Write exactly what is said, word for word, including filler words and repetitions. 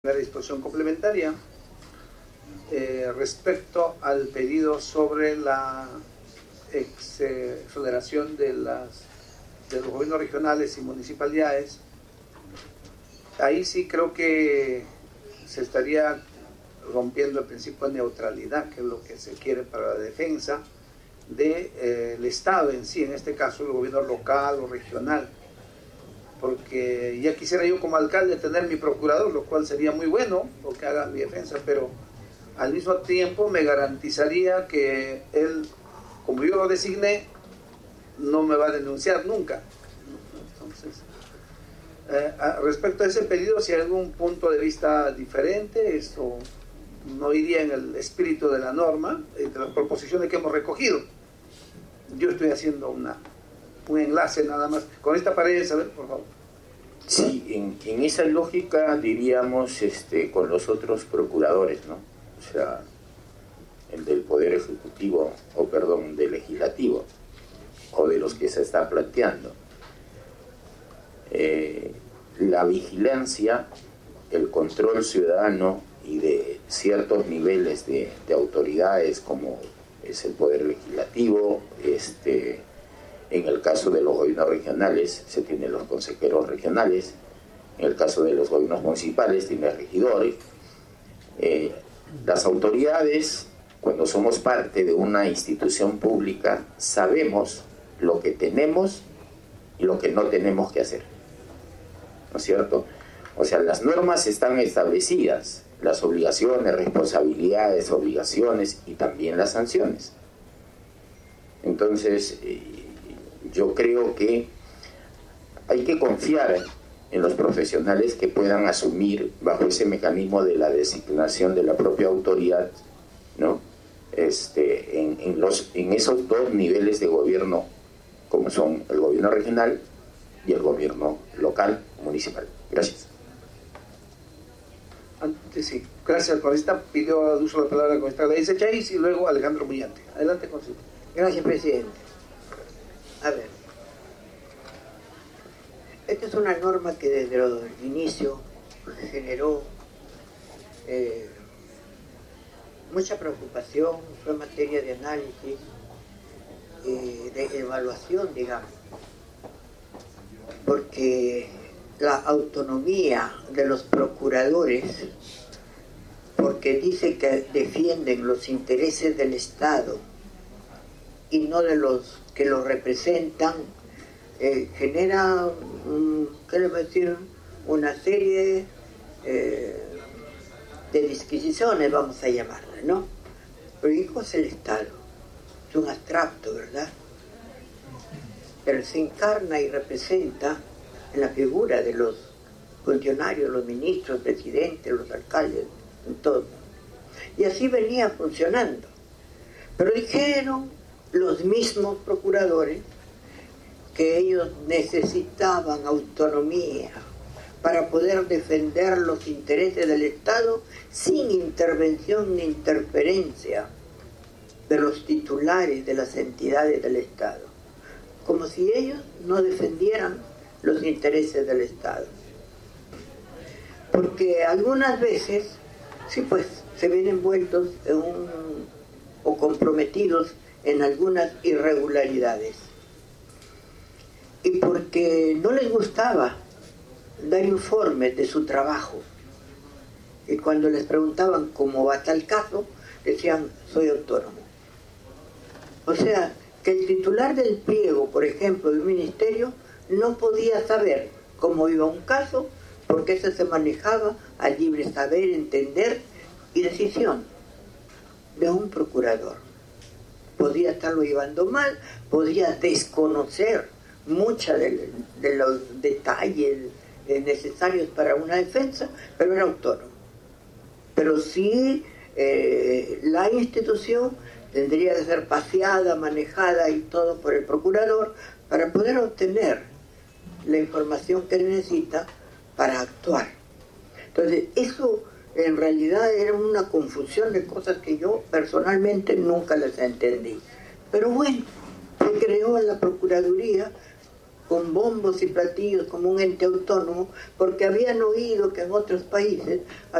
La disposición complementaria eh, respecto al pedido sobre la exoneración de, las, de los gobiernos regionales y municipalidades. Ahí sí creo que se estaría rompiendo el principio de neutralidad, que es lo que se quiere para la defensa del de, eh, Estado en sí, en este caso el gobierno local o regional. Porque ya quisiera yo como alcalde tener mi procurador, lo cual sería muy bueno, o que haga mi defensa, pero al mismo tiempo me garantizaría que él, como yo lo designé, no me va a denunciar nunca. Entonces, eh, a, respecto a ese pedido, si hay algún punto de vista diferente, esto no iría en el espíritu de la norma, de las proposiciones que hemos recogido. Yo estoy haciendo una... un enlace nada más. Con esta pared, a ver, por favor. Sí, en, en esa lógica diríamos este, con los otros procuradores, ¿no? O sea, el del Poder Ejecutivo, o perdón, del Legislativo, o de los que se está planteando. Eh, la vigilancia, el control ciudadano y de ciertos niveles de, de autoridades como es el Poder Legislativo, este... En el caso de los gobiernos regionales se tienen los consejeros regionales, en el caso de los gobiernos municipales tiene regidores. Eh, las autoridades, cuando somos parte de una institución pública, sabemos lo que tenemos y lo que no tenemos que hacer, ¿no es cierto? O sea, las normas están establecidas, las obligaciones, responsabilidades, obligaciones y también las sanciones. Entonces, eh, yo creo que hay que confiar en los profesionales que puedan asumir bajo ese mecanismo de la designación de la propia autoridad, ¿no? Este, en, en, los, en esos dos niveles de gobierno, como son el gobierno regional y el gobierno local, municipal. Gracias. Antes sí, gracias. Con esta pidió el uso de la palabra con esta ley Chais y luego Alejandro Mullante. Adelante, consejero. Gracias, presidente. A ver, esta es una norma que desde el inicio generó eh, mucha preocupación, fue materia de análisis, eh, de evaluación, digamos, porque la autonomía de los procuradores, porque dice que defienden los intereses del Estado y no de los que lo representan, eh, genera, um, ¿qué le voy a decir? Una serie eh, de disquisiciones, vamos a llamarla, ¿no? Pero ¿qué cosa es el Estado? Es un abstracto, ¿verdad? Pero se encarna y representa en la figura de los funcionarios, los ministros, presidentes, los alcaldes, en todo. Y así venía funcionando. Pero dijeron los mismos procuradores que ellos necesitaban autonomía para poder defender los intereses del Estado sin intervención ni interferencia de los titulares de las entidades del Estado, como si ellos no defendieran los intereses del Estado. Porque algunas veces, sí, pues, se ven envueltos en un, o comprometidos en algunas irregularidades. Y porque no les gustaba dar informes de su trabajo. Y cuando les preguntaban cómo va tal caso, decían, soy autónomo. O sea, que el titular del pliego, por ejemplo, del ministerio, no podía saber cómo iba un caso, porque eso se manejaba al libre saber, entender y decisión de un procurador. Podía estarlo llevando mal, podía desconocer muchos de, de los detalles necesarios para una defensa, pero era autónomo. Pero sí, eh, la institución tendría que ser paseada, manejada y todo por el procurador para poder obtener la información que necesita para actuar. Entonces, eso en realidad era una confusión de cosas que yo personalmente nunca las entendí. Pero bueno, se creó en la Procuraduría con bombos y platillos como un ente autónomo, porque habían oído que en otros países